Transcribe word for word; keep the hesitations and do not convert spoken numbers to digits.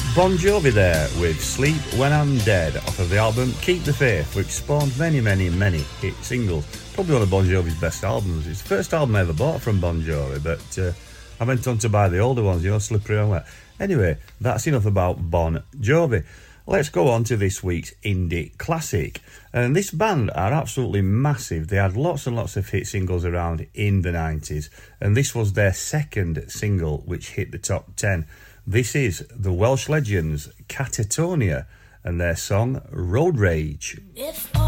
Bon Jovi there with Sleep When I'm Dead off of the album Keep the Faith, which spawned many, many, many hit singles. Probably one of Bon Jovi's best albums. It's the first album I ever bought from Bon Jovi, but uh, I went on to buy the older ones, you know, Slippery and Wet. Anyway, that's enough about Bon Jovi. Let's go on to this week's indie classic. And this band are absolutely massive. They had lots and lots of hit singles around in the nineties, and this was their second single which hit the top ten. This is the Welsh Legends Catatonia and their song Road Rage. If